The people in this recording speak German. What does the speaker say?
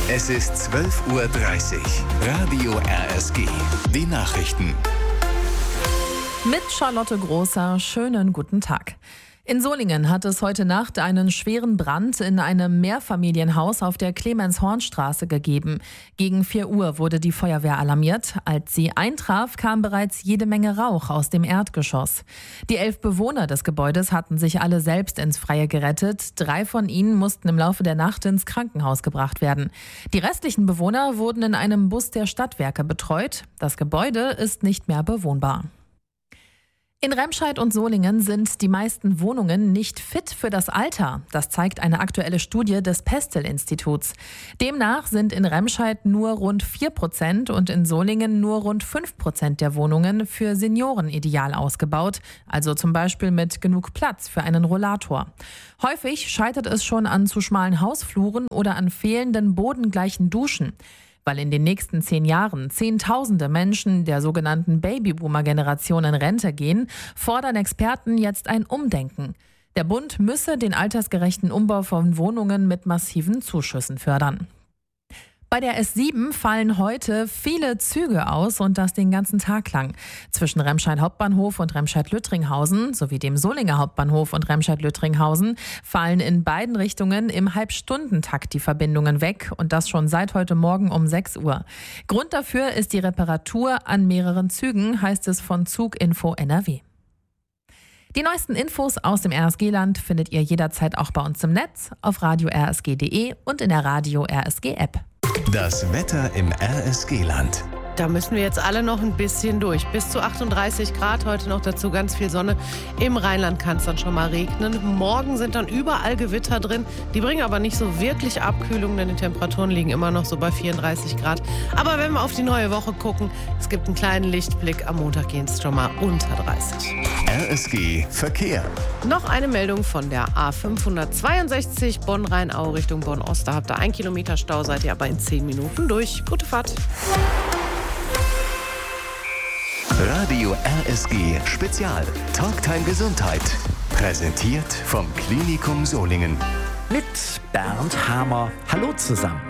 Es ist 12:30 Uhr. Radio RSG. Die Nachrichten. Mit Charlotte Großer, schönen guten Tag. In Solingen hat es heute Nacht einen schweren Brand in einem Mehrfamilienhaus auf der Clemens-Horn-Straße gegeben. Gegen 4 Uhr wurde die Feuerwehr alarmiert. Als sie eintraf, kam bereits jede Menge Rauch aus dem Erdgeschoss. Die 11 Bewohner des Gebäudes hatten sich alle selbst ins Freie gerettet. 3 von ihnen mussten im Laufe der Nacht ins Krankenhaus gebracht werden. Die restlichen Bewohner wurden in einem Bus der Stadtwerke betreut. Das Gebäude ist nicht mehr bewohnbar. In Remscheid und Solingen sind die meisten Wohnungen nicht fit für das Alter. Das zeigt eine aktuelle Studie des Pestel-Instituts. Demnach sind in Remscheid nur rund 4% und in Solingen nur rund 5% der Wohnungen für Senioren ideal ausgebaut, also zum Beispiel mit genug Platz für einen Rollator. Häufig scheitert es schon an zu schmalen Hausfluren oder an fehlenden bodengleichen Duschen. Weil in den nächsten 10 Jahren Zehntausende Menschen der sogenannten Babyboomer-Generation in Rente gehen, fordern Experten jetzt ein Umdenken. Der Bund müsse den altersgerechten Umbau von Wohnungen mit massiven Zuschüssen fördern. Bei der S7 fallen heute viele Züge aus und das den ganzen Tag lang. Zwischen Remscheid Hauptbahnhof und Remscheid-Lüttringhausen sowie dem Solinger Hauptbahnhof und Remscheid-Lüttringhausen fallen in beiden Richtungen im Halbstundentakt die Verbindungen weg und das schon seit heute Morgen um 6 Uhr. Grund dafür ist die Reparatur an mehreren Zügen, heißt es von Zuginfo NRW. Die neuesten Infos aus dem RSG-Land findet ihr jederzeit auch bei uns im Netz, auf radio-rsg.de und in der Radio RSG-App. Das Wetter im RSG-Land. Da müssen wir jetzt alle noch ein bisschen durch. Bis zu 38 Grad, heute noch dazu ganz viel Sonne. Im Rheinland kann es dann schon mal regnen. Morgen sind dann überall Gewitter drin. Die bringen aber nicht so wirklich Abkühlung, denn die Temperaturen liegen immer noch so bei 34 Grad. Aber wenn wir auf die neue Woche gucken, es gibt einen kleinen Lichtblick. Am Montag gehen es schon mal unter 30. RSG Verkehr. Noch eine Meldung von der A562 Bonn-Rhein-Au Richtung Bonn-Ost. Da habt ihr 1 Kilometer Stau, seid ihr aber in 10 Minuten durch. Gute Fahrt. Radio RSG Spezial. Talktime Gesundheit. Präsentiert vom Klinikum Solingen. Mit Bernd Hamer. Hallo zusammen.